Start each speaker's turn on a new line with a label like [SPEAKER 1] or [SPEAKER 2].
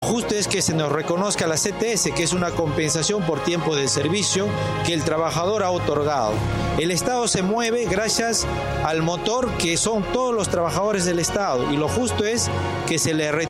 [SPEAKER 1] justo es que se nos reconozca la CTS, que es una compensación por tiempo de servicio que el trabajador ha otorgado. El Estado se mueve gracias al motor que son todos los trabajadores del Estado, y lo justo es que se le retire